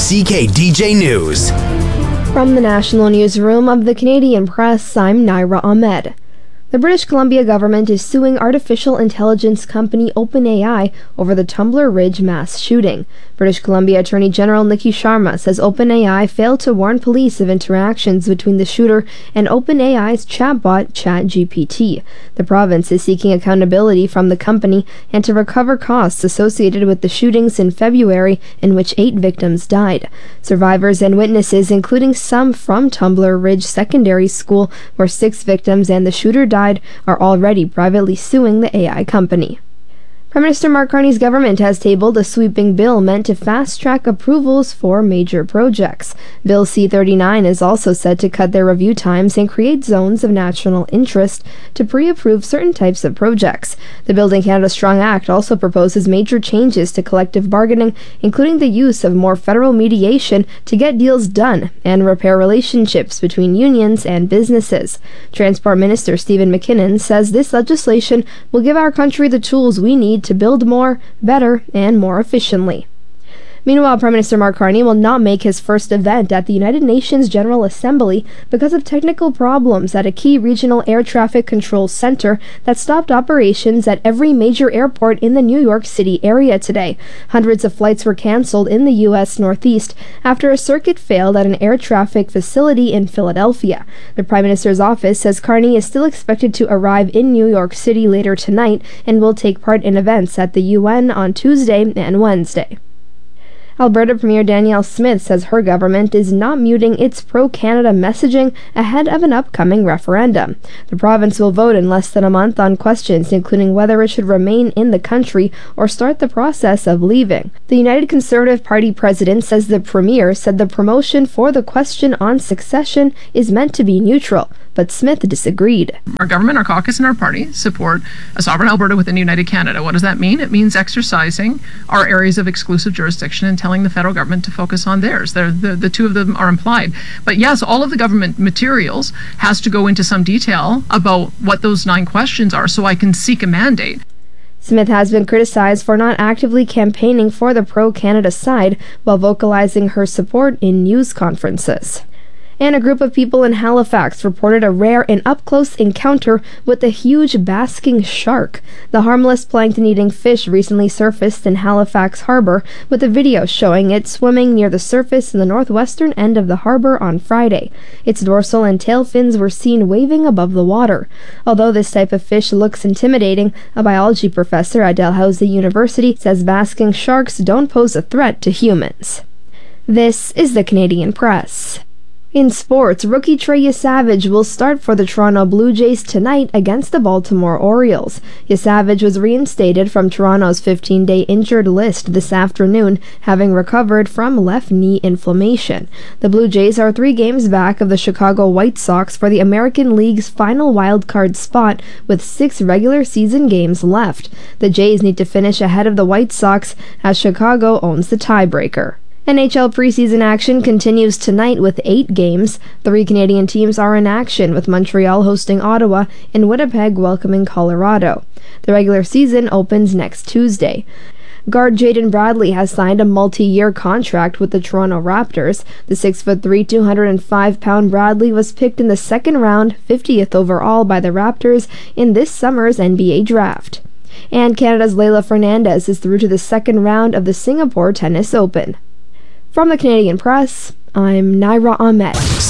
CKDJ News. From the National Newsroom of the Canadian Press, I'm Naira Ahmed. The British Columbia government is suing artificial intelligence company OpenAI over the Tumbler Ridge mass shooting. British Columbia Attorney General Nikki Sharma says OpenAI failed to warn police of interactions between the shooter and OpenAI's chatbot ChatGPT. The province is seeking accountability from the company and to recover costs associated with the shootings in February in which 8 victims died. Survivors and witnesses, including some from Tumbler Ridge Secondary School, where 6 victims and the shooter died, are already privately suing the AI company. Prime Minister Mark Carney's government has tabled a sweeping bill meant to fast-track approvals for major projects. Bill C-39 is also set to cut their review times and create zones of national interest to pre-approve certain types of projects. The Building Canada Strong Act also proposes major changes to collective bargaining, including the use of more federal mediation to get deals done and repair relationships between unions and businesses. Transport Minister Stephen McKinnon says this legislation will give our country the tools we need to build more, better, and more efficiently. Meanwhile, Prime Minister Mark Carney will not make his first event at the United Nations General Assembly because of technical problems at a key regional air traffic control center that stopped operations at every major airport in the New York City area today. Hundreds of flights were canceled in the U.S. Northeast after a circuit failed at an air traffic facility in Philadelphia. The Prime Minister's office says Carney is still expected to arrive in New York City later tonight and will take part in events at the UN on Tuesday and Wednesday. Alberta Premier Danielle Smith says her government is not muting its pro-Canada messaging ahead of an upcoming referendum. The province will vote in less than a month on questions including whether it should remain in the country or start the process of leaving. The United Conservative Party president says the premier said the promotion for the question on succession is meant to be neutral, but Smith disagreed. Our government, our caucus, and our party support a sovereign Alberta within United Canada. What does that mean? It means exercising our areas of exclusive jurisdiction and telling the federal government to focus on theirs. The two of them are implied. But yes, all of the government materials has to go into some detail about what those 9 questions are so I can seek a mandate. Smith has been criticized for not actively campaigning for the pro-Canada side while vocalizing her support in news conferences. And a group of people in Halifax reported a rare and up-close encounter with a huge basking shark. The harmless plankton-eating fish recently surfaced in Halifax Harbour, with a video showing it swimming near the surface in the northwestern end of the harbour on Friday. Its dorsal and tail fins were seen waving above the water. Although this type of fish looks intimidating, a biology professor at Dalhousie University says basking sharks don't pose a threat to humans. This is the Canadian Press. In sports, rookie Trey Yesavage will start for the Toronto Blue Jays tonight against the Baltimore Orioles. Yesavage was reinstated from Toronto's 15-day injured list this afternoon, having recovered from left knee inflammation. The Blue Jays are 3 games back of the Chicago White Sox for the American League's final wildcard spot with 6 regular season games left. The Jays need to finish ahead of the White Sox as Chicago owns the tiebreaker. NHL preseason action continues tonight with 8 games. 3 Canadian teams are in action, with Montreal hosting Ottawa and Winnipeg welcoming Colorado. The regular season opens next Tuesday. Guard Jaden Bradley has signed a multi-year contract with the Toronto Raptors. The 6'3", 205-pound Bradley was picked in the second round, 50th overall by the Raptors in this summer's NBA draft. And Canada's Leylah Fernandez is through to the second round of the Singapore Tennis Open. From the Canadian Press, I'm Naira Ahmed.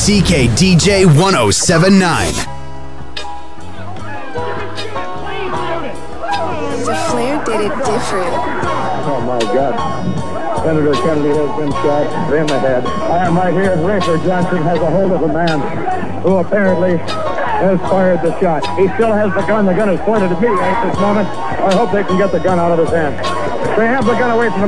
CKDJ 1079. The Flair did it different. Oh my God. Senator Kennedy has been shot in the head. I am right here. Rafer Johnson has a hold of a man who apparently has fired the shot. He still has the gun. The gun is pointed at me at this moment. I hope they can get the gun out of his hand. They have the gun away from him.